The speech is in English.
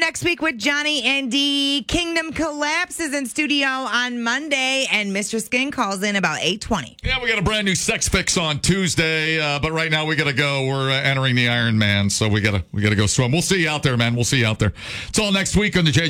next week with Johnny and Dee. Kingdom Collapses in studio on Monday, and Mr. Skin calls in about 8:20. Yeah, we got a brand new Sex Fix on Tuesday, but right now we got to go. We're entering the Iron Man, so we got to go swim. We'll see you out there, man. We'll see you out there. It's all next week on the